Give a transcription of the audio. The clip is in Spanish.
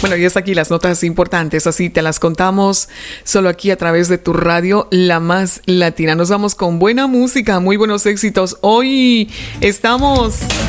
Bueno, y es aquí las notas importantes, así te las contamos solo aquí a través de tu radio, la más latina. Nos vamos con buena música, muy buenos éxitos. Hoy estamos